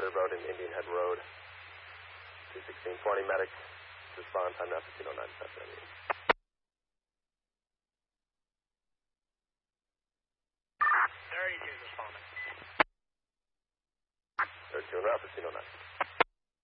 Third Road and Indian Head Road. 21620 medics. Respond time now 1509. 30 is responding. 32 and route 1509.